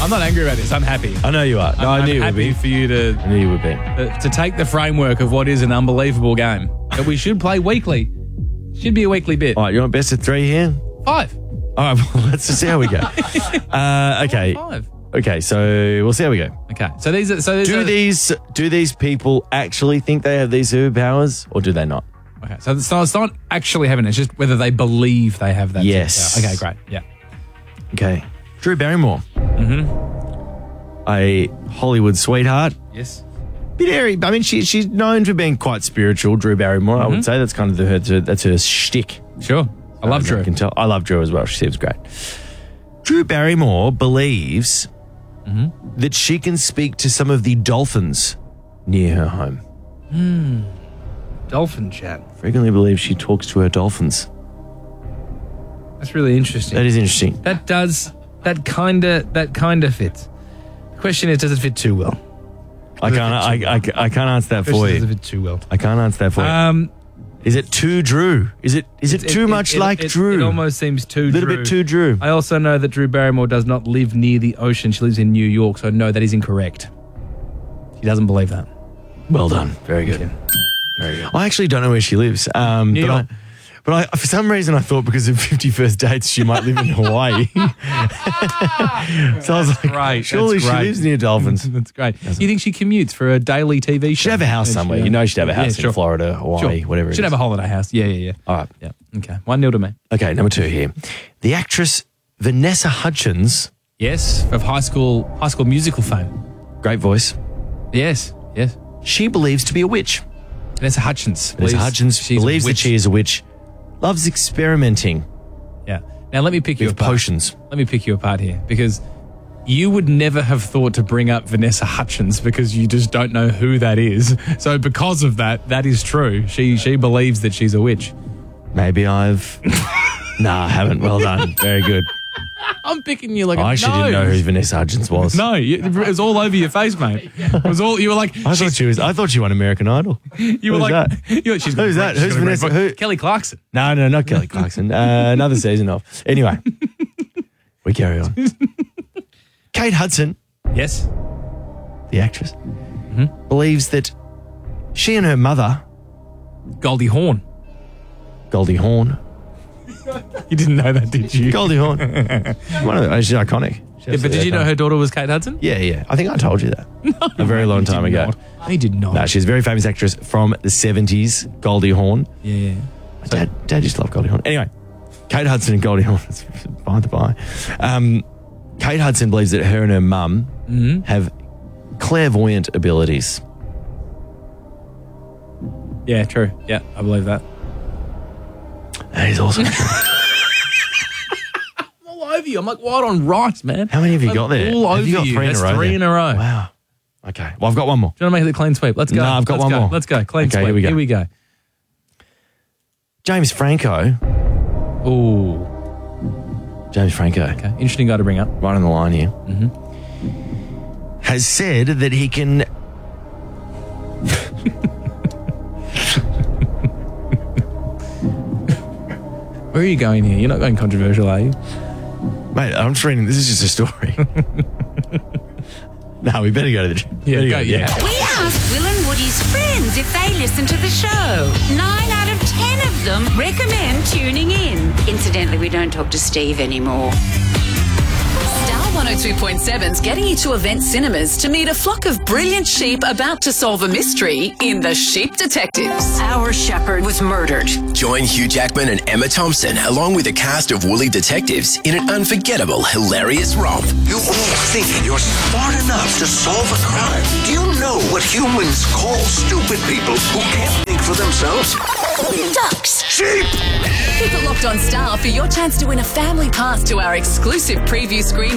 I'm not angry about this. I'm happy. I know you are. No, I knew you would be. I'm happy for you I knew you would be. to take the framework of what is an unbelievable game that we should play weekly. Should be a weekly bit. All right, you want best of 3 here? 5. All right, well, let's just see how we go. Okay. 5. Okay, so we'll see how we go. Okay. So these are Do these people actually think they have these superpowers, or do they not? Okay. So it's not actually having it. It's just whether they believe they have that. Yes. superpower. Okay. Great. Yeah. Okay. Drew Barrymore. Mm-hmm. A Hollywood sweetheart. Yes. Bit airy. I mean, she's known for being quite spiritual, Drew Barrymore. I would say that's kind of that's her shtick. Sure. I love Drew. I can tell. I love Drew as well. She seems great. Drew Barrymore believes that she can speak to some of the dolphins near her home. Dolphin chat. Frequently believes she talks to her dolphins. That's really interesting. That is interesting. That kind of fits. The question is, does it fit too well? I can't answer that for Does it you. fit too well? I can't answer that for you. Is it too Drew? Is it too much like Drew? It almost seems too a little bit too Drew. I also know that Drew Barrymore does not live near the ocean. She lives in New York, so no, that is incorrect. She doesn't believe that. Well done. Very good. Okay. Very good. I actually don't know where she lives. New York. But I, for some reason, I thought because of 50 First Dates, she might live in Hawaii. So I was like, great. surely That's she great. lives near dolphins. That's great. You think she commutes for a daily TV show? She'd have a house somewhere. You know she'd have a house in Florida, Hawaii, whatever it is. Should have a holiday house. Yeah. All right. Yeah. Okay. 1-0 to me. Okay, number 2 here. The actress Vanessa Hudgens. Yes, of high school musical fame. Great voice. Yes. She believes to be a witch. Vanessa Hudgens. Vanessa Hudgens believes that she is a witch. Loves experimenting. Yeah. Now let me pick you with apart. potions. Let me pick you apart here because you would never have thought to bring up Vanessa Hudgens because you just don't know who that is. So because of that, that is true. She believes that she's a witch. Maybe I've... Nah, I haven't. Well done. Very good. I'm picking you like I actually didn't know who Vanessa Hudgens was. No, it was all over your face, mate. It was all. You were like, I thought she won American Idol. You were Who's like, that? She's Who's that? Who's Vanessa? Who? Kelly Clarkson. No, not Kelly Clarkson. Another season of. Anyway, we carry on. Kate Hudson, Yes. the actress, believes that she and her mother, Goldie Hawn. Goldie Hawn, You didn't know that, did you? Goldie Hawn, she's iconic. Yeah, but did you know her daughter was Kate Hudson? Yeah. I think I told you that a very long time ago. He did not. No, she's a very famous actress from the 70s, Goldie Hawn. Yeah. My dad used to love Goldie Hawn. Anyway, Kate Hudson and Goldie Hawn, it's by the by. Kate Hudson believes that her and her mum have clairvoyant abilities. Yeah, true. Yeah, I believe that. That is also true. I'm all over you. I'm like white on rice, man. How many have you got there? All Have over you got you. 3 in a That's row? 3 in a row. Wow. Okay. Well, I've got one more. Do you want to make it a clean sweep? Let's go. No, I've got Let's one go. more. Let's go. Clean Okay, sweep. here we go. James Franco. Ooh. James Franco. Okay. Interesting guy to bring up. Right on the line here. Has said that he can... Where are you going here? You're not going controversial, are you? Mate, I'm just reading. This is just a story. No, we better go to the gym. Yeah, Better go, yeah. We asked Will and Woody's friends if they listen to the show. 9 out of 10 of them recommend tuning in. Incidentally, we don't talk to Steve anymore. Star 102.7's getting you to Event Cinemas to meet a flock of brilliant sheep about to solve a mystery in The Sheep Detectives. Our shepherd was murdered. Join Hugh Jackman and Emma Thompson along with a cast of woolly detectives in an unforgettable, hilarious romp. You all think you're smart enough to solve a crime. Do you know what humans call stupid people who can't think for themselves? Ducks. Sheep! Keep it locked on Star for your chance to win a family pass to our exclusive preview screening